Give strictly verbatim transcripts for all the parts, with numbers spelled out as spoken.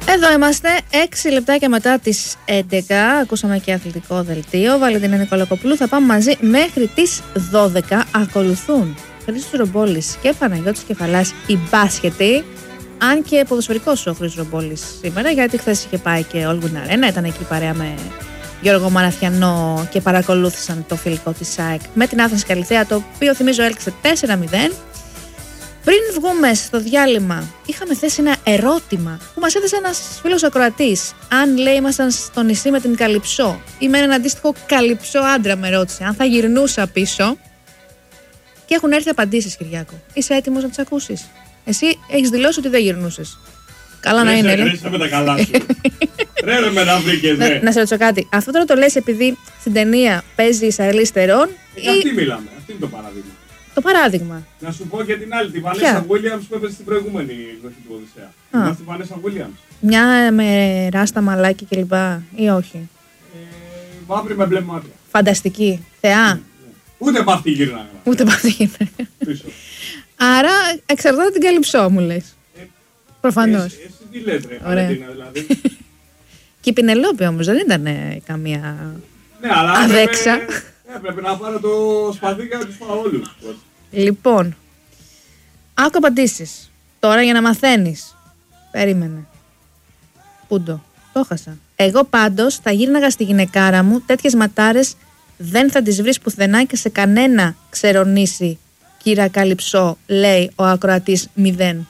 Εδώ είμαστε, έξι λεπτάκια μετά τις έντεκα. Ακούσαμε και αθλητικό δελτίο. Βαλεντίνα Νικολακοπούλου. Θα πάμε μαζί μέχρι τις δώδεκα. Ακολουθούν Χρήστος Ρομπόλης και Παναγιώτης Κεφαλάς οι μπάσκετοι. Αν και ποδοσφαιρικός ο Χρήστος Ρομπόλης σήμερα, γιατί χθες είχε πάει και Όλγουν Αρένα. Ήταν εκεί παρέα με Γιώργο Μαραθιανό και παρακολούθησαν το φιλικό της ΑΕΚ με την Άθληση Καλυθέα, το οποίο θυμίζω έλξε τέσσερα μηδέν. Πριν βγούμε στο διάλειμμα, είχαμε θέσει ένα ερώτημα που μας έθεσε ένας φίλος ακροατής. Αν λέει ήμασταν στο νησί με την Καλυψό ή με έναν αντίστοιχο Καλυψό άντρα, με ρώτησε αν θα γυρνούσα πίσω. Και έχουν έρθει απαντήσεις, Κυριάκο. Είσαι έτοιμος να τις ακούσεις? Εσύ έχεις δηλώσει ότι δεν γυρνούσες. Καλά να είναι. Ρε, με τα καλά σου. Ρε, ρε, με να βρήκες, να, να σε ρωτήσω κάτι. Αυτό τώρα το λες επειδή στην ταινία παίζει η Σαρλί Στερόν. Ε, για αυτή μιλάμε. Αυτό είναι το παράδειγμα. Το παράδειγμα. Να σου πω και την άλλη, τη Βανέσα Williams που έπαιζε στην προηγούμενη εκδοχή του Οδυσσέα. Θυμάσαι τη Βανέσα Williams? Μια με ράστα, μαλάκι κλπ. Ή όχι? Ε, μαύρη με μπλε μάτια. Φανταστική. Θεά. Ναι, ναι. Ούτε με αυτή γύρναγα. Ούτε με αυτή γύρναγα. Άρα εξαρτάται την Καλυψό, μου λες. Ε, προφανώς. Εσύ, εσύ τι λες, ρε, Βαλεντίνα, δηλαδή. Και η Πινελόπη όμως δεν ήταν ε, καμία ναι, αλλά αδέξα. Έπρεπε, έπρεπε να πάρω το σπαθί και να τους πάω όλους. Λοιπόν, άκου απαντήσεις. Τώρα για να μαθαίνεις. Περίμενε. Πούντο. Το χάσα. Εγώ πάντως θα γύρναγα στη γυναικάρα μου. Τέτοιες ματάρες δεν θα τις βρεις πουθενά και σε κανένα ξερονήσι, κύρα Καλυψό, λέει ο ακροατής μηδέν.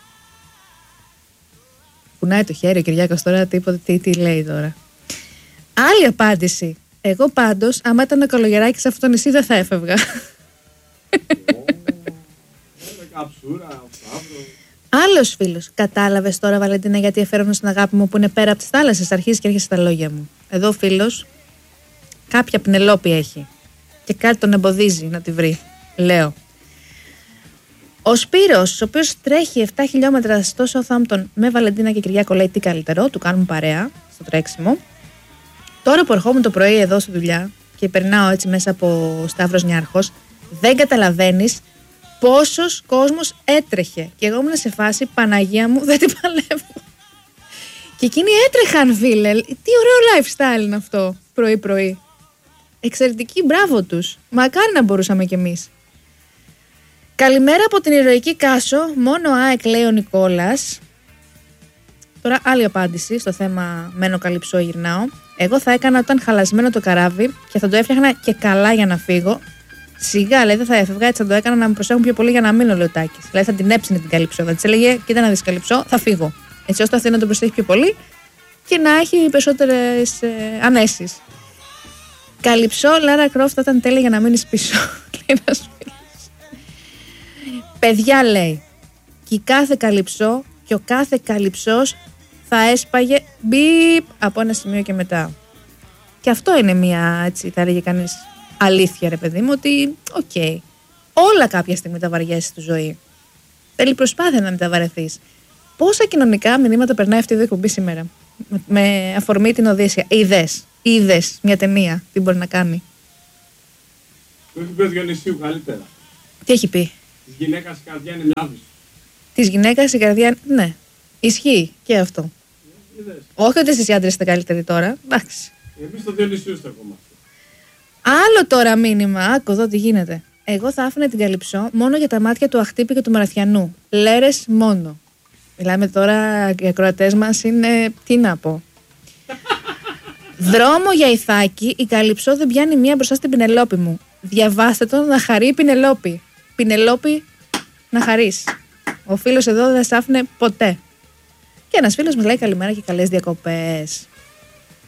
Κουνάει το χέρι ο Κυριάκος τώρα, τίποτα, τι, τι λέει τώρα. Άλλη απάντηση. Εγώ πάντως, άμα ήταν ο καλογεράκι σε αυτό το νησί, δεν θα έφευγα. Άλλος φίλος. Κατάλαβες τώρα, Βαλεντίνα, γιατί εφέρομαι στην αγάπη μου που είναι πέρα από τις θάλασσες? Αρχίζει και έρχεσαι στα λόγια μου. Εδώ ο φίλος κάποια Πινελόπη έχει και κάτι τον εμποδίζει να τη βρει. Λέω. Ο Σπύρος, ο οποίος τρέχει επτά χιλιόμετρα στο Southampton με Βαλεντίνα και Κυριάκο, λέει τι καλύτερο, του κάνουμε παρέα στο τρέξιμο. Τώρα που ερχόμουν το πρωί εδώ στη δουλειά και περνάω έτσι μέσα από Σταύρος Νιάρχος, δεν καταλαβαίνεις πόσος κόσμος έτρεχε. Και εγώ ήμουν σε φάση, Παναγία μου, δεν την παλεύω. Και εκείνοι έτρεχαν, φίλε. Τι ωραίο lifestyle είναι αυτό, πρωί-πρωί. Εξαιρετική, μπράβο τους. Μακάρι να μπορούσαμε κι εμείς. Καλημέρα από την ηρωική Κάσο. Μόνο ΑΕΚ, λέει ο Νικόλας. Τώρα άλλη απάντηση στο θέμα μένω Καλυψό γυρνάω. Εγώ θα έκανα όταν χαλασμένο το καράβι και θα το έφτιαχνα και καλά για να φύγω. Σιγά, λέει, δεν θα έφευγα, έτσι θα το έκανα να με προσέχουν πιο πολύ για να μείνω, λέει ο Τάκης. Δηλαδή θα την έψινε την Καλυψό. Θα της έλεγε, κοίτα να δεις Καλυψό, θα φύγω. Έτσι ώστε αυτή να τον προσέχει πιο πολύ και να έχει περισσότερες ε, ανέσεις. Καλυψό, Λάρα Κρόφτ, θα ήταν τέλεια για να μείνεις πίσω. Παιδιά, λέει, και η κάθε Καλυψό και ο κάθε Καλυψός θα έσπαγε μπιπ από ένα σημείο και μετά. Και αυτό είναι μια, έτσι θα έλεγε κανείς, αλήθεια, ρε παιδί μου, ότι οκ, okay, όλα κάποια στιγμή τα βαριέσαι στη ζωή. Θέλει προσπάθεια να μην τα βαρεθείς. Πόσα κοινωνικά μηνύματα περνάει αυτή η εκπομπή σήμερα, με, με αφορμή την Οδύσσεια. Είδες, είδες μια ταινία, τι μπορεί να κάνει. Το έχει πει ο Διονυσίου καλύτερα. Τι έχει πει? Της γυναίκας η καρδιά είναι μια άβυση. Της γυναίκας η καρδιά, ναι, ισχύει και αυτό. Είδες. Όχι ότι εσείς οι άντρες είστε καλύτεροι τώρα, εντάξει. Εμείς το Διονυσίου στεκόμαστε. Άλλο τώρα μήνυμα, άκου εδώ τι γίνεται. Εγώ θα άφηνα την Καλυψό μόνο για τα μάτια του Αχτύπη και του Μαραθιανού. Λέρες μόνο. Μιλάμε τώρα, οι ακροατές μας είναι, τι να πω. Δρόμο για Ιθάκη, η Καλυψό δεν πιάνει μία μπροστά στην Πινελόπη μου. Διαβάστε το, να χαρεί η Πινελόπη. Πινελόπη, να χαρείς. Ο φίλος εδώ δεν σ' άφηνε ποτέ. Και ένας φίλος μου λέει καλημέρα και καλές διακοπές.